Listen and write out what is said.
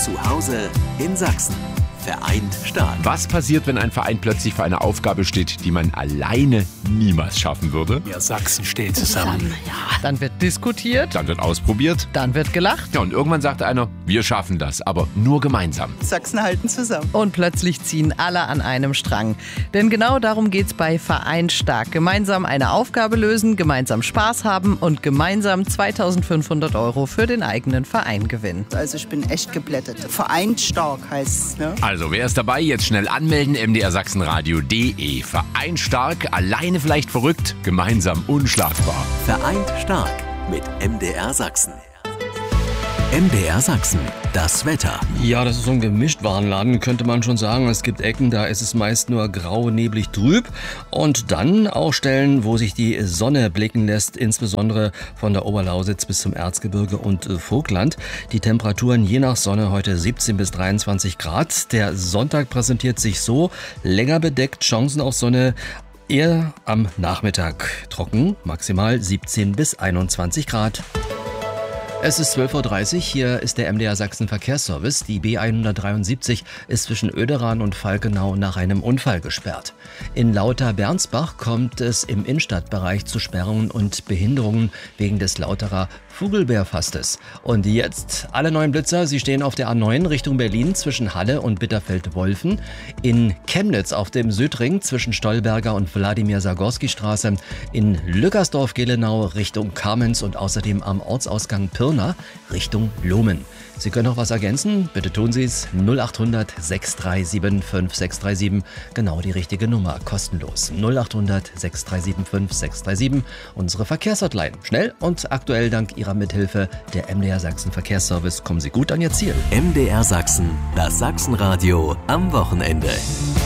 Zu Hause in Sachsen. Vereint stark. Was passiert, wenn ein Verein plötzlich vor einer Aufgabe steht, die man alleine niemals schaffen würde? Ja, Sachsen steht zusammen. Dann wird diskutiert, Dann wird ausprobiert. dann wird gelacht Ja, und irgendwann sagt einer, wir schaffen das, aber nur gemeinsam. Sachsen halten zusammen. und plötzlich ziehen alle an einem Strang. Denn genau darum geht's bei Vereint stark. Gemeinsam eine Aufgabe lösen, gemeinsam Spaß haben und gemeinsam 2.500 € für den eigenen Verein gewinnen. Also ich bin echt geblättert. Vereint stark heißt es, ne? Also, wer ist dabei? Jetzt schnell anmelden, mdrsachsenradio.de. Vereint stark, alleine vielleicht verrückt, gemeinsam unschlagbar. Vereint stark mit MDR Sachsen. MDR Sachsen, das Wetter. Ja, das ist so ein Gemischtwarenladen, könnte man schon sagen. Es gibt Ecken, da ist es meist nur grau, neblig, trüb. Und dann auch Stellen, wo sich die Sonne blicken lässt, insbesondere von der Oberlausitz bis zum Erzgebirge und Vogtland. Die Temperaturen je nach Sonne heute 17 bis 23 Grad. Der Sonntag präsentiert sich so, länger bedeckt, Chancen auf Sonne. Eher am Nachmittag trocken, maximal 17 bis 21 Grad. Es ist 12.30 Uhr, hier ist der MDR Sachsen Verkehrsservice. Die B173 ist zwischen Oederan und Falkenau nach einem Unfall gesperrt. In Lauter-Bernsbach kommt es im Innenstadtbereich zu Sperrungen und Behinderungen wegen des Lauterer Vogelbeerfastes. Und jetzt alle neuen Blitzer, sie stehen auf der A9 Richtung Berlin zwischen Halle und Bitterfeld-Wolfen. In Chemnitz auf dem Südring zwischen Stolberger und Wladimir-Sagorski-Straße. In Lückersdorf-Gelenau Richtung Kamenz und außerdem am Ortsausgang Pirna Richtung Lohmen. Sie können noch was ergänzen? Bitte tun Sie es. 0800 637 5637. Genau die richtige Nummer. Kostenlos. 0800 637 5637. Unsere Verkehrshotline. Schnell und aktuell dank Ihrer Mithilfe der MDR Sachsen Verkehrsservice. Kommen Sie gut an Ihr Ziel. MDR Sachsen, das Sachsenradio am Wochenende.